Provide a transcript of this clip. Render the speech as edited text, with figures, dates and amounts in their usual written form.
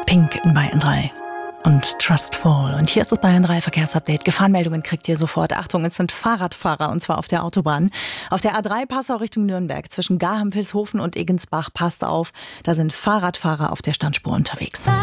Pink in Bayern 3 und Trustful. Und hier ist das Bayern 3 Verkehrsupdate. Gefahrenmeldungen kriegt ihr sofort. Achtung, es sind Fahrradfahrer und zwar auf der Autobahn. Auf der A3 Passau Richtung Nürnberg zwischen Garham-Vilshofen und Egensbach. Passt auf, da sind Fahrradfahrer auf der Standspur unterwegs.